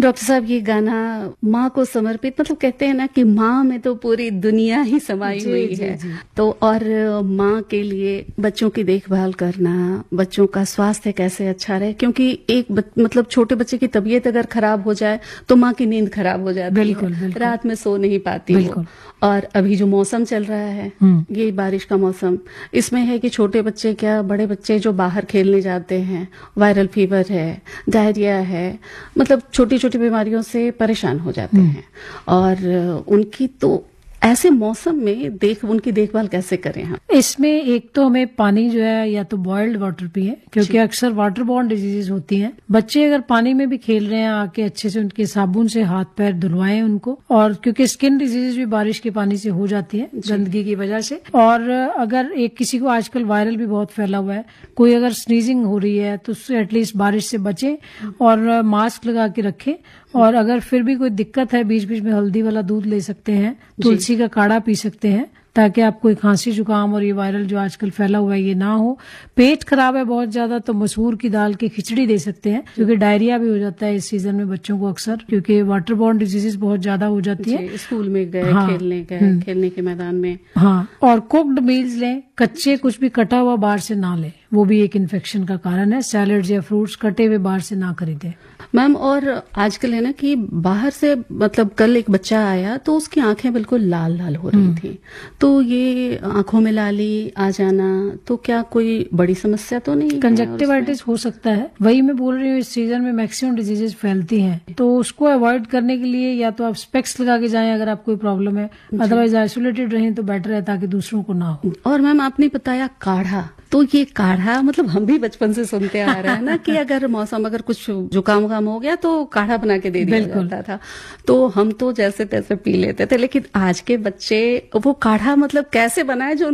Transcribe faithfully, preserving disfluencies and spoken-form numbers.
Doctor साहब, ये गाना माँ को समर्पित, मतलब कहते हैं ना कि माँ में तो पूरी दुनिया ही समाई जी, हुई जी, है। जी। तो और माँ के लिए बच्चों की देखभाल करना, बच्चों का स्वास्थ्य कैसे अच्छा रहे, क्योंकि एक बच, मतलब छोटे बच्चे की तबीयत अगर खराब हो जाए तो माँ की नींद खराब हो जाती बिल्कुल, है, बिल्कुल। रात में सो नहीं पाती वो। बिल्कुल। और अभी जो मौसम चल रहा है, हम्म। ये बारिश का मौसम, इसमें है कि छोटे बच्चे क्या बड़े बच्चे जो बाहर खेलने जाते हैं, वायरल फीवर है, डायरिया है, मतलब छोटी छोटी बीमारियों से परेशान हो जाते हैं। और उनकी तो ऐसे मौसम में देख उनकी देखभाल कैसे करें हम? इसमें एक तो हमें पानी जो है या तो बॉइल्ड वाटर पिए, क्योंकि अक्सर वाटर बॉर्न डिजीजेज होती हैं। बच्चे अगर पानी में भी खेल रहे हैं, आके अच्छे से उनके साबुन से हाथ पैर धुलवाएं उनको, और क्योंकि स्किन डिजीजेज भी बारिश के पानी से हो जाती है गंदगी की वजह से। और अगर एक किसी को आजकल वायरल भी बहुत फैला हुआ है, कोई अगर स्नीजिंग हो रही है तो उससे एटलीस्ट बारिश से बचे और मास्क लगा के रखें। और अगर फिर भी कोई दिक्कत है, बीच बीच में हल्दी वाला दूध ले सकते हैं, तुलसी का काढ़ा पी सकते हैं, ताकि आपको खांसी जुकाम और ये वायरल जो आजकल फैला हुआ है ये ना हो। पेट खराब है बहुत ज्यादा तो मसूर की दाल की खिचड़ी दे सकते हैं, क्योंकि डायरिया भी हो जाता है इस सीजन में बच्चों को अक्सर, क्योंकि वाटर बॉर्न डिजीजेस बहुत ज्यादा हो जाती है। स्कूल में गए, हाँ, खेलने गए, खेलने के मैदान में। हाँ, और कुक्ड मील्स लें, कच्चे कुछ भी कटा हुआ बाहर से ना लें, वो भी एक इन्फेक्शन का कारण है। सैलड्स या फ्रूट्स कटे हुए बाहर से ना खरीदें। मैम, और आजकल है ना कि बाहर से, मतलब कल एक बच्चा आया तो उसकी आंखें बिल्कुल लाल लाल हो रही थी, तो ये आंखों में लाली आ जाना तो क्या कोई बड़ी समस्या तो नहीं? कंजक्टिवाइटिस हो सकता है, वही मैं बोल रही हूँ, इस सीजन में मैक्सिमम डिजीजेस फैलती हैं, तो उसको अवॉइड करने के लिए या तो आप स्पेक्स लगा के जाएं अगर आपको कोई प्रॉब्लम है, अदरवाइज आइसोलेटेड रहें तो बेटर है, ताकि दूसरों को ना हो। और मैम, आपने बताया काढ़ा, तो ये काढ़ा मतलब हम भी बचपन से सुनते आ रहे हैं ना कि अगर मौसम अगर कुछ जुकाम वुकाम हो गया तो काढ़ा बना के दे दिया जाता था, तो हम तो जैसे तैसे पी लेते थे। लेकिन आज के बच्चे वो काढ़ा मतलब कैसे बनाए जो